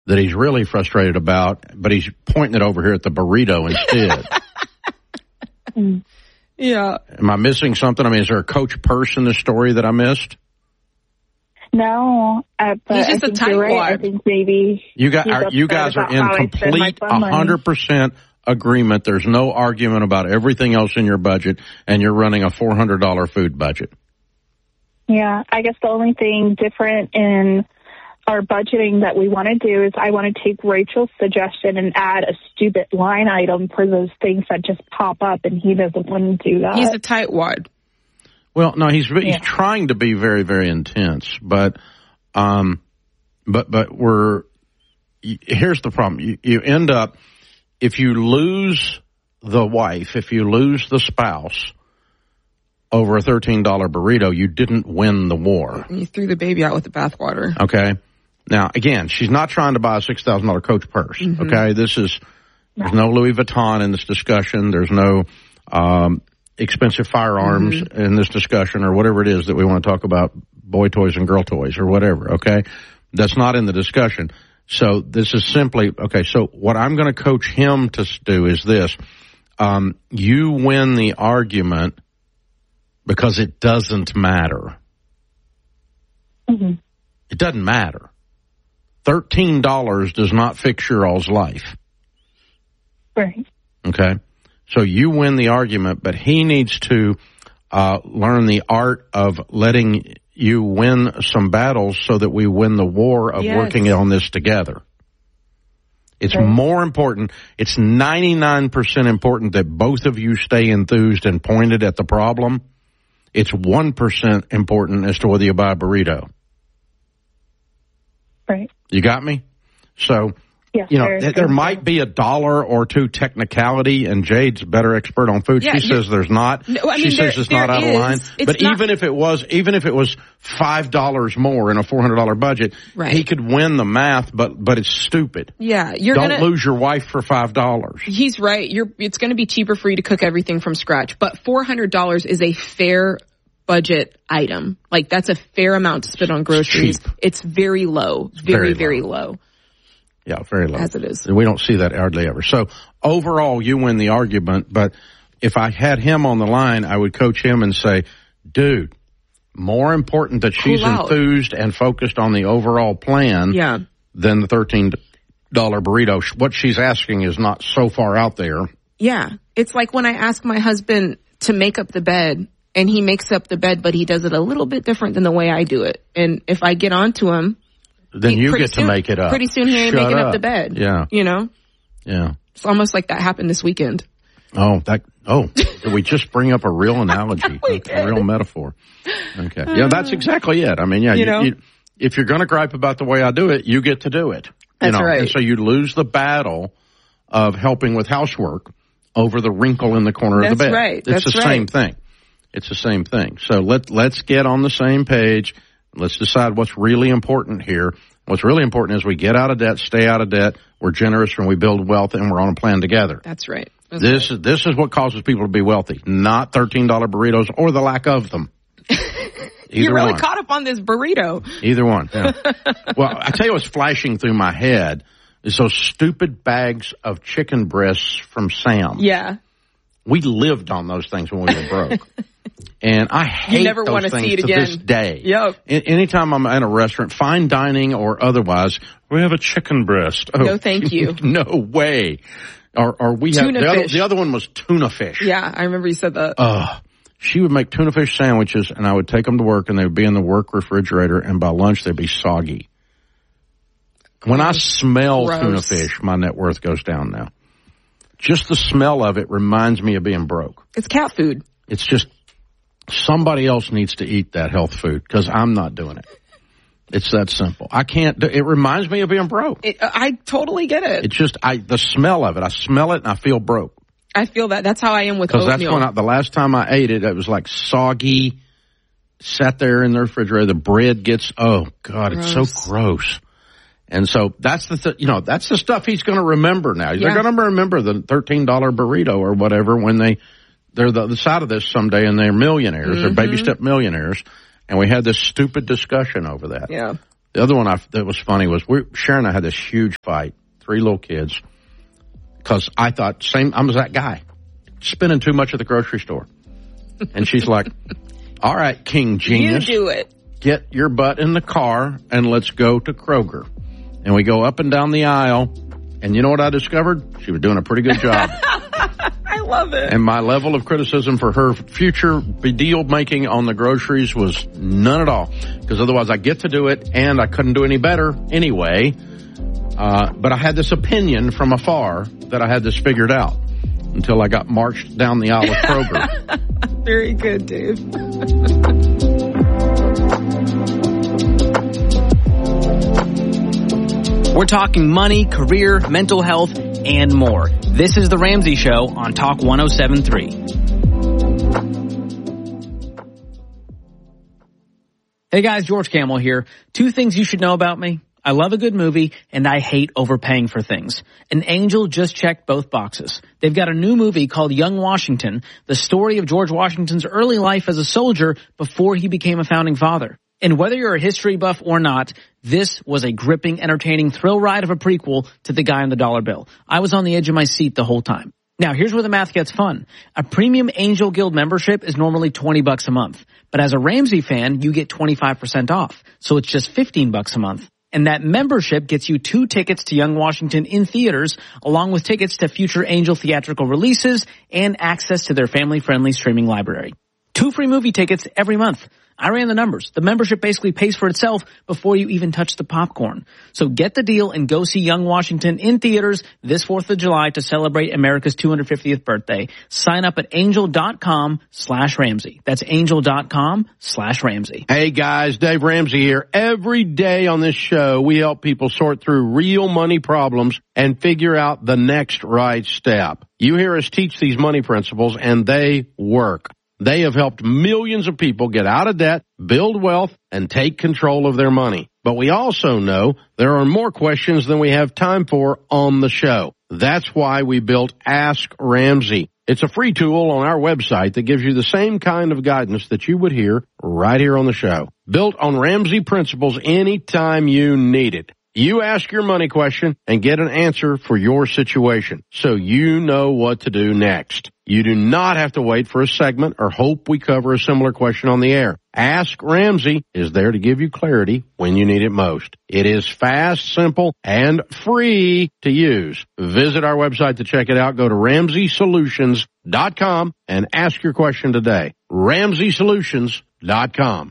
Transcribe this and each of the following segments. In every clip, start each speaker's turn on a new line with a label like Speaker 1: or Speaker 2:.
Speaker 1: that he's really frustrated about, but he's pointing it over here at the burrito instead.
Speaker 2: Yeah.
Speaker 1: Am I missing something? I mean, is there a Coach Purse in the story that I missed?
Speaker 3: No, but
Speaker 2: he's just
Speaker 3: I think you're right. I think maybe
Speaker 1: you guys are in complete 100% agreement. There's no argument about everything else in your budget, and you're running a $400 food budget.
Speaker 3: Yeah, I guess the only thing different in our budgeting that we want to do is I want to take Rachel's suggestion and add a stupid line item for those things that just pop up, and he doesn't want to do that.
Speaker 2: He's a tightwad.
Speaker 1: Well, no, he's trying to be very, very intense, but here's the problem. You end up, if you lose the wife, if you lose the spouse over a $13 burrito, you didn't win the war.
Speaker 2: You threw the baby out with the bathwater.
Speaker 1: Okay. Now, again, she's not trying to buy a $6,000 Coach Purse. Mm-hmm. Okay. There's no Louis Vuitton in this discussion. There's no expensive firearms in this discussion, or whatever it is that we want to talk about, boy toys and girl toys or whatever. Okay. That's not in the discussion. So this is simply, okay, so what I'm going to coach him to do is this. You win the argument because it doesn't matter.
Speaker 3: Mm-hmm.
Speaker 1: It doesn't matter. $13 does not fix your all's life.
Speaker 3: Right.
Speaker 1: Okay? So you win the argument, but he needs to learn the art of letting you win some battles so that we win the war of working on this together. It's more important. It's 99% important that both of you stay enthused and pointed at the problem. It's 1% important as to whether you buy a burrito.
Speaker 3: Right.
Speaker 1: You got me? So, there might be $1 or $2 technicality, and Jade's a better expert on food. She says there's not.
Speaker 2: No,
Speaker 1: she says it's not out of line. But even if it was $5 more in a $400 budget, he could win the math, but it's stupid.
Speaker 2: Yeah,
Speaker 1: don't lose your wife for $5.
Speaker 2: He's right. It's going to be cheaper for you to cook everything from scratch, but $400 is a fair budget item. Like, that's a fair amount to spend on groceries. It's very low. Very low. Yeah, very low.
Speaker 1: As it is. We don't see that hardly ever. So overall, you win the argument, but if I had him on the line, I would coach him and say, dude, more important that she's enthused and focused on the overall plan than the $13 burrito. What she's asking is not so far out there.
Speaker 2: Yeah. It's like when I ask my husband to make up the bed, and he makes up the bed, but he does it a little bit different than the way I do it. And if I get onto him,
Speaker 1: then you get to make it up.
Speaker 2: Pretty soon he ain't making up the bed.
Speaker 1: Yeah.
Speaker 2: You know?
Speaker 1: Yeah.
Speaker 2: It's almost like that happened this weekend.
Speaker 1: Did we just bring up a real analogy? A real metaphor. Okay. Yeah, that's exactly it. I mean, if you're going to gripe about the way I do it, you get to do it.
Speaker 2: That's right.
Speaker 1: And so you lose the battle of helping with housework over the wrinkle in the corner of the bed.
Speaker 2: Right.
Speaker 1: It's the same thing. It's the same thing. So let's get on the same page. Let's decide what's really important here. What's really important is we get out of debt, stay out of debt, we're generous, and we build wealth, and we're on a plan together.
Speaker 2: That's right.
Speaker 1: This is what causes people to be wealthy, not $13 burritos or the lack of them.
Speaker 2: You're really caught up on this burrito.
Speaker 1: Either one. Yeah. Well, I tell you what's flashing through my head is those stupid bags of chicken breasts from Sam.
Speaker 2: Yeah.
Speaker 1: We lived on those things when we were broke. And I hate those things to this day.
Speaker 2: Yep.
Speaker 1: Anytime I'm at a restaurant, fine dining or otherwise, we have a chicken breast.
Speaker 2: No, thank you.
Speaker 1: No way. Or we have the other one was tuna fish.
Speaker 2: Yeah, I remember you said that.
Speaker 1: She would make tuna fish sandwiches, and I would take them to work, and they would be in the work refrigerator, and by lunch they'd be soggy. When I smell tuna fish, my net worth goes down now. Just the smell of it reminds me of being broke.
Speaker 2: It's cat food.
Speaker 1: It's just somebody else needs to eat that health food because I'm not doing it. It's that simple. I can't. It reminds me of being broke.
Speaker 2: I totally get it.
Speaker 1: It's just the smell of it. I smell it and I feel broke.
Speaker 2: I feel that. That's how I am with oatmeal.
Speaker 1: Because that's when the last time I ate it, it was like soggy, sat there in the refrigerator. The bread gets, oh God, gross. It's so gross. And so that's that's the stuff he's going to remember now. They're going to remember the $13 burrito or whatever when they're the side of this someday and they're millionaires. They're baby step millionaires. And we had this stupid discussion over that.
Speaker 2: Yeah.
Speaker 1: The other one that was funny was Sharon and I had this huge fight, 3 little kids, because I thought I was that guy, spending too much at the grocery store. And she's like, all right, King Genius.
Speaker 2: You do it.
Speaker 1: Get your butt in the car and let's go to Kroger. And we go up and down the aisle. And you know what I discovered? She was doing a pretty good job.
Speaker 2: I love it.
Speaker 1: And my level of criticism for her future deal making on the groceries was none at all. Because otherwise I get to do it and I couldn't do any better anyway. But I had this opinion from afar that I had this figured out until I got marched down the aisle of Kroger.
Speaker 2: Very good, Dave.
Speaker 4: We're talking money, career, mental health, and more. This is The Ramsey Show on Talk 107.3. Hey guys, George Camel here. 2 things you should know about me. I love a good movie, and I hate overpaying for things. An Angel just checked both boxes. They've got a new movie called Young Washington, the story of George Washington's early life as a soldier before he became a founding father. And whether you're a history buff or not, this was a gripping, entertaining thrill ride of a prequel to The Guy on the Dollar Bill. I was on the edge of my seat the whole time. Now, here's where the math gets fun. A premium Angel Guild membership is normally $20 a month. But as a Ramsey fan, you get 25% off. So it's just $15 a month. And that membership gets you 2 tickets to Young Washington in theaters, along with tickets to future Angel theatrical releases and access to their family-friendly streaming library. 2 free movie tickets every month. I ran the numbers. The membership basically pays for itself before you even touch the popcorn. So get the deal and go see Young Washington in theaters this 4th of July to celebrate America's 250th birthday. Sign up at angel.com/Ramsey. That's angel.com/Ramsey.
Speaker 1: Hey guys, Dave Ramsey here. Every day on this show, we help people sort through real money problems and figure out the next right step. You hear us teach these money principles and they work. They have helped millions of people get out of debt, build wealth, and take control of their money. But we also know there are more questions than we have time for on the show. That's why we built Ask Ramsey. It's a free tool on our website that gives you the same kind of guidance that you would hear right here on the show. Built on Ramsey principles anytime you need it. You ask your money question and get an answer for your situation, so you know what to do next. You do not have to wait for a segment or hope we cover a similar question on the air. Ask Ramsey is there to give you clarity when you need it most. It is fast, simple, and free to use. Visit our website to check it out. Go to RamseySolutions.com and ask your question today. RamseySolutions.com.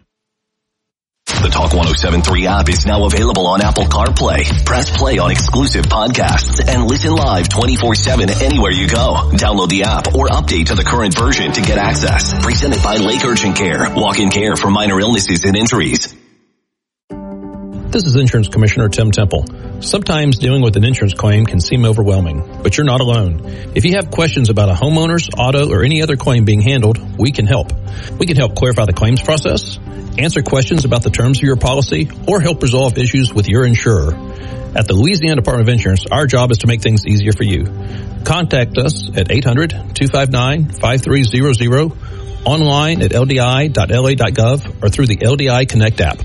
Speaker 5: The Talk 107.3 app is now available on Apple CarPlay. Press play on exclusive podcasts and listen live 24/7 anywhere you go. Download the app or update to the current version to get access. Presented by Lake Urgent Care. Walk-in care for minor illnesses and injuries.
Speaker 6: This is Insurance Commissioner Tim Temple. Sometimes dealing with an insurance claim can seem overwhelming, but you're not alone. If you have questions about a homeowner's, auto, or any other claim being handled, we can help. We can help clarify the claims process, answer questions about the terms of your policy, or help resolve issues with your insurer. At the Louisiana Department of Insurance, our job is to make things easier for you. Contact us at 800-259-5300, online at ldi.la.gov, or through the LDI Connect app.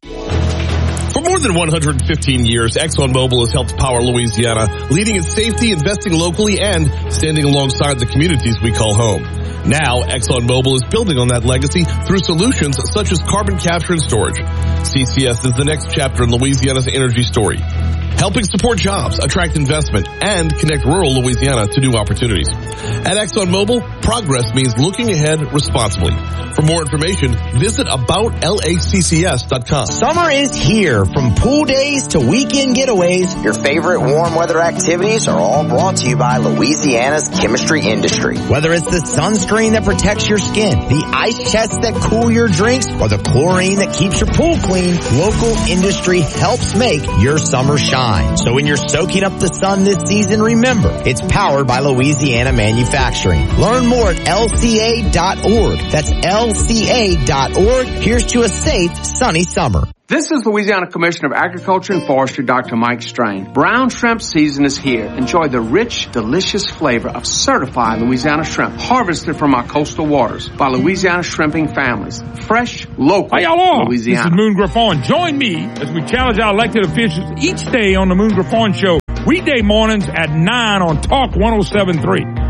Speaker 7: For more than 115 years, ExxonMobil has helped power Louisiana, leading in safety, investing locally, and standing alongside the communities we call home. Now, ExxonMobil is building on that legacy through solutions such as carbon capture and storage. CCS is the next chapter in Louisiana's energy story, helping support jobs, attract investment, and connect rural Louisiana to new opportunities. At ExxonMobil, progress means looking ahead responsibly. For more information, visit aboutlaccs.com.
Speaker 8: Summer is here. From pool days to weekend getaways, your favorite warm weather activities are all brought to you by Louisiana's chemistry industry. Whether it's the sunscreen that protects your skin, the ice chests that cool your drinks, or the chlorine that keeps your pool clean, local industry helps make your summer shine. So when you're soaking up the sun this season, remember, it's powered by Louisiana Manufacturing. Learn more at lca.org. That's lca.org. Here's to a safe, sunny summer.
Speaker 9: This is Louisiana Commissioner of Agriculture and Forestry, Dr. Mike Strain. Brown shrimp season is here. Enjoy the rich, delicious flavor of certified Louisiana shrimp harvested from our coastal waters by Louisiana shrimping families. Fresh, local,
Speaker 10: Hi, y'all.
Speaker 9: Louisiana.
Speaker 10: This is Moon Griffon. Join me as we challenge our elected officials each day on the Moon Griffon Show. Weekday mornings at 9 on Talk 107.3.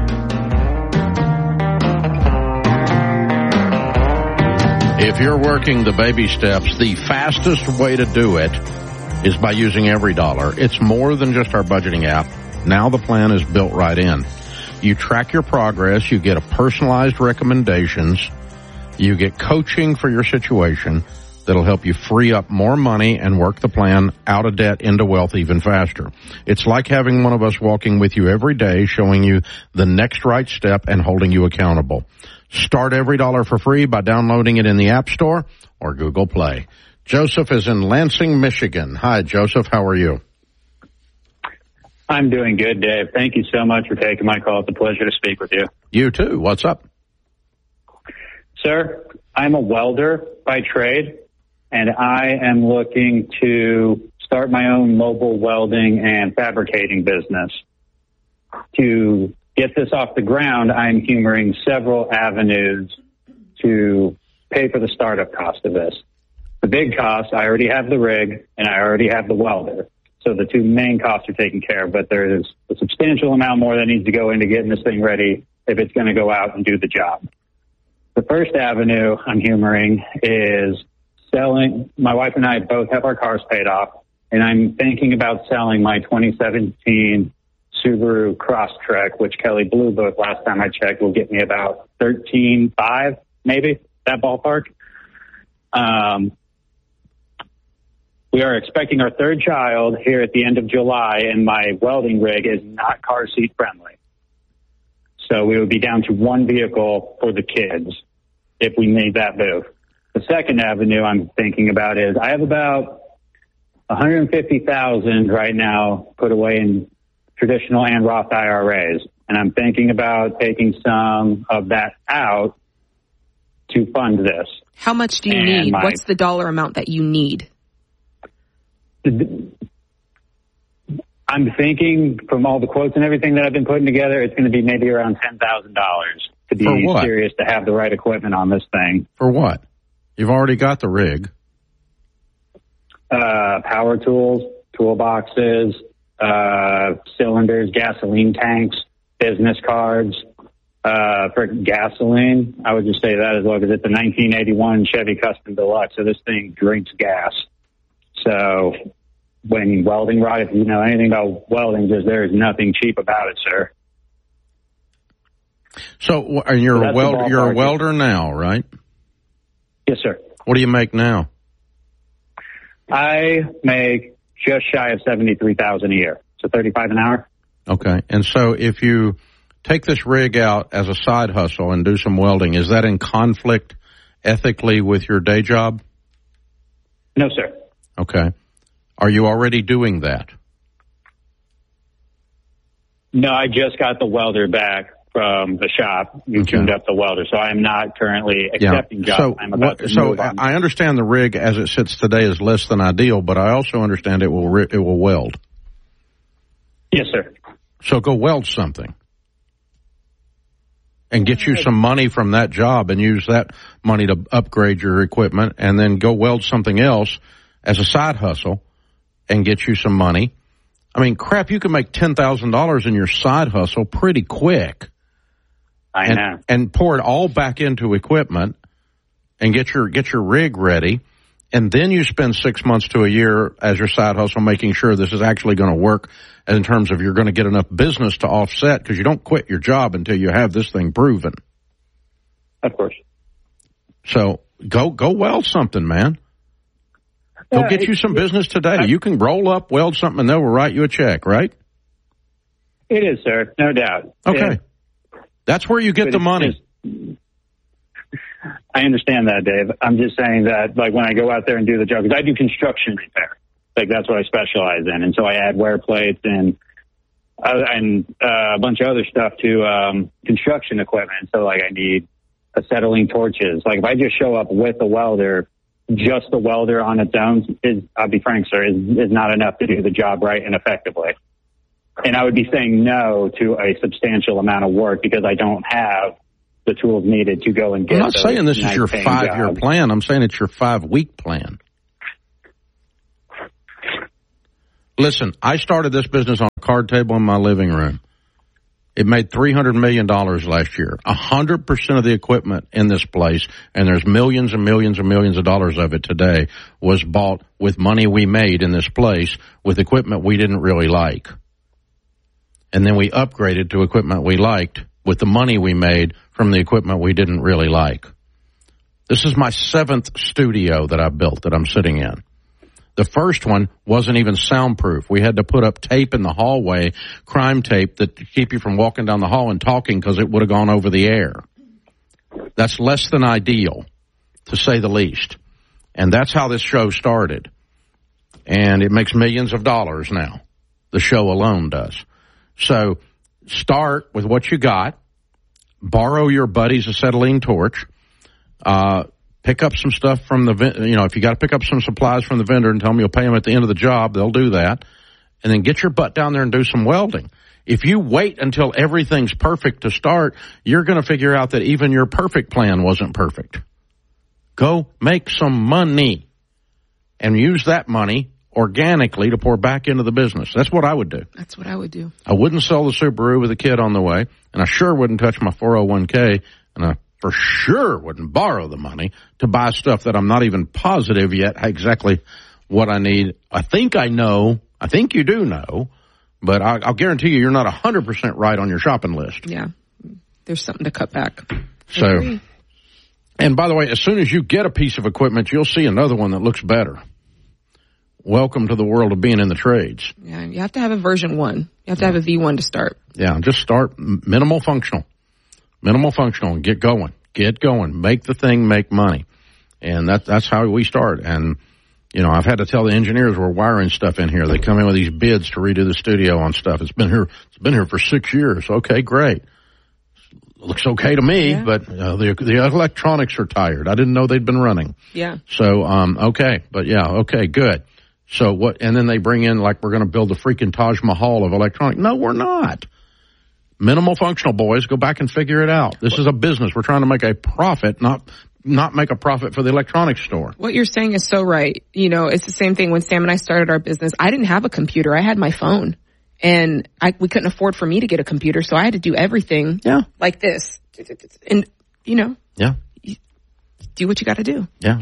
Speaker 1: If you're working the baby steps, the fastest way to do it is by using EveryDollar. It's more than just our budgeting app. Now the plan is built right in. You track your progress. You get a personalized recommendations. You get coaching for your situation that'll help you free up more money and work the plan out of debt into wealth even faster. It's like having one of us walking with you every day, showing you the next right step and holding you accountable. Start EveryDollar for free by downloading it in the App Store or Google Play. Joseph is in Lansing, Michigan. Hi, Joseph. How are you?
Speaker 11: I'm doing good, Dave. Thank you so much for taking my call. It's a pleasure to speak with you.
Speaker 1: You too. What's up?
Speaker 11: Sir, I'm a welder by trade, and I am looking to start my own mobile welding and fabricating business. To get this off the ground, I'm humoring several avenues to pay for the startup cost of this. The big cost, I already have the rig and I already have the welder. So the two main costs are taken care of, but there is a substantial amount more that needs to go into getting this thing ready if it's going to go out and do the job. The first avenue I'm humoring is selling. My wife and I both have our cars paid off, and I'm thinking about selling my 2017 Subaru Crosstrek, which Kelly Blue Book, last time I checked, will get me about $13,500, maybe, that ballpark. We are expecting our third child here at the end of July, and my welding rig is not car seat friendly. So we would be down to one vehicle for the kids if we made that move. The second avenue I'm thinking about is I have about $150,000 right now put away in traditional and Roth IRAs, and I'm thinking about taking some of that out to fund this.
Speaker 2: How much do you need? What's the dollar amount that you need?
Speaker 11: I'm thinking from all the quotes and everything that I've been putting together, it's going to be maybe around $10,000 to be serious, to have the right equipment on this thing.
Speaker 1: For what? You've already got the rig.
Speaker 11: Power tools, toolboxes, cylinders, gasoline tanks, business cards. For gasoline, I would just say that as well, because it's a 1981 Chevy Custom Deluxe, so this thing drinks gas. So when welding rod, if you know anything about welding, there is nothing cheap about it, sir.
Speaker 1: So you're a welder now, right?
Speaker 11: Yes, sir.
Speaker 1: What do you make now?
Speaker 11: I make just shy of $73,000 a year, so $35 an hour.
Speaker 1: Okay, and so if you take this rig out as a side hustle and do some welding, is that in conflict ethically with your day job?
Speaker 11: No, sir.
Speaker 1: Okay. Are you already doing that?
Speaker 11: No, I just got the welder back from the shop. You tuned up the welder, so I'm not currently accepting jobs.
Speaker 1: So I understand the rig as it sits today is less than ideal, but I also understand it will weld.
Speaker 11: Yes, sir.
Speaker 1: So go weld something and get you some money from that job and use that money to upgrade your equipment, and then go weld something else as a side hustle and get you some money. I mean, crap, you can make $10,000 in your side hustle pretty quick.
Speaker 11: I know.
Speaker 1: And pour it all back into equipment and get your rig ready. And then you spend 6 months to a year as your side hustle making sure this is actually going to work in terms of you're going to get enough business to offset, because you don't quit your job until you have this thing proven.
Speaker 11: Of course.
Speaker 1: So go weld something, man. Go get you some business today. You can roll up, weld something, and they'll write you a check, right?
Speaker 11: It is, sir. No doubt.
Speaker 1: Okay. That's where you get the money.
Speaker 11: I understand that, Dave. I'm just saying that, like, when I go out there and do the job, because I do construction repair. Like, that's what I specialize in. And so I add wear plates and a bunch of other stuff to construction equipment. So, like, I need acetylene torches. Like, if I just show up with a welder, just a welder on its own I'll be frank, sir, is not enough to do the job right and effectively. And I would be saying no to a substantial amount of work because I don't have the tools needed to go and get.
Speaker 1: I'm not saying this is your 5-year plan. I'm saying it's your 5-week plan. Listen, I started this business on a card table in my living room. It made $300 million last year. 100% of the equipment in this place, and there's millions and millions and millions of dollars of it today, was bought with money we made in this place with equipment we didn't really like. And then we upgraded to equipment we liked with the money we made from the equipment we didn't really like. This is my 7th studio that I built that I'm sitting in. The first one wasn't even soundproof. We had to put up tape in the hallway, crime tape, that to keep you from walking down the hall and talking because it would have gone over the air. That's less than ideal, to say the least. And that's how this show started. And it makes millions of dollars now. The show alone does. So start with what you got. Borrow your buddy's acetylene torch. Pick up some stuff from if you got to pick up some supplies from the vendor and tell them you'll pay them at the end of the job, they'll do that. And then get your butt down there and do some welding. If you wait until everything's perfect to start, you're going to figure out that even your perfect plan wasn't perfect. Go make some money and use that money organically to pour back into the business. That's what I would do.
Speaker 2: That's what I would do.
Speaker 1: I wouldn't sell the Subaru with a kid on the way, and I sure wouldn't touch my 401k, and I for sure wouldn't borrow the money to buy stuff that I'm not even positive yet exactly what I need. I think I know. I think you do know, but I'll guarantee you're not 100% right on your shopping list.
Speaker 2: Yeah. There's something to cut back.
Speaker 1: So, and by the way, as soon as you get a piece of equipment, you'll see another one that looks better. Welcome to the world of being in the trades.
Speaker 2: Yeah, you have to have a version 1. You have to have a V1 to start.
Speaker 1: Yeah, just start minimal functional. Minimal functional and get going. Get going. Make the thing make money. And that's how we start. And, I've had to tell the engineers we're wiring stuff in here. They come in with these bids to redo the studio on stuff. It's been here for 6 years. Okay, great. Looks okay to me, yeah. But the electronics are tired. I didn't know they'd been running.
Speaker 2: Yeah.
Speaker 1: So, okay. But yeah, okay, good. So what, and then they bring in like we're going to build the freaking Taj Mahal of electronics. No, we're not. Minimal functional, boys. Go back and figure it out. This is a business. We're trying to make a profit, not make a profit for the electronics store.
Speaker 2: What you're saying is so right. It's the same thing when Sam and I started our business. I didn't have a computer. I had my phone. And we couldn't afford for me to get a computer, so I had to do everything like this. And,
Speaker 1: Yeah.
Speaker 2: Do what you got to do.
Speaker 1: Yeah.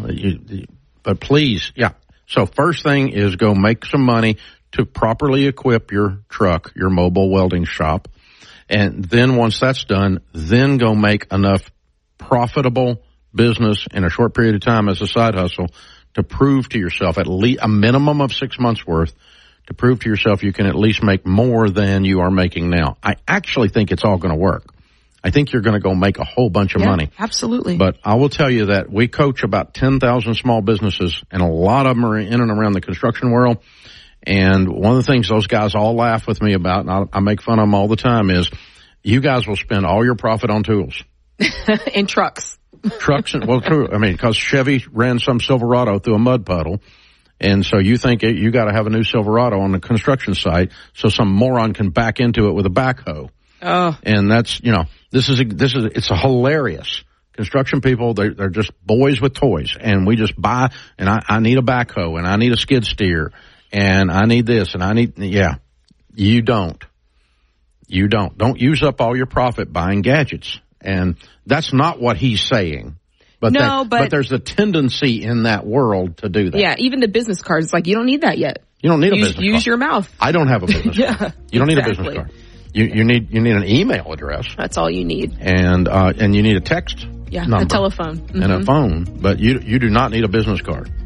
Speaker 1: But please, yeah. So first thing is go make some money to properly equip your truck, your mobile welding shop. And then once that's done, then go make enough profitable business in a short period of time as a side hustle to prove to yourself at least a minimum of 6 months worth to prove to yourself you can at least make more than you are making now. I actually think it's all going to work. I think you're going to go make a whole bunch of money.
Speaker 2: Absolutely.
Speaker 1: But I will tell you that we coach about 10,000 small businesses, and a lot of them are in and around the construction world. And one of the things those guys all laugh with me about, and I make fun of them all the time, is you guys will spend all your profit on tools.
Speaker 2: And trucks.
Speaker 1: Trucks, well, true. I mean, because Chevy ran some Silverado through a mud puddle. And so you think you got to have a new Silverado on the construction site so some moron can back into it with a backhoe.
Speaker 2: Oh.
Speaker 1: And that's, it's a hilarious. Construction people, they're just boys with toys. And we just buy, and I need a backhoe, and I need a skid steer, and I need this, and you don't. You don't. Don't use up all your profit buying gadgets. And that's not what he's saying. But but there's a tendency in that world to do that.
Speaker 2: Yeah, even the business cards, it's like you don't need that yet.
Speaker 1: You don't need a business card.
Speaker 2: Use your mouth.
Speaker 1: I don't have a business card. You don't need a business card. You need an email address.
Speaker 2: That's all you need.
Speaker 1: And you need a text
Speaker 2: number.
Speaker 1: A
Speaker 2: telephone. Mm-hmm.
Speaker 1: And a phone. But you do not need a business card.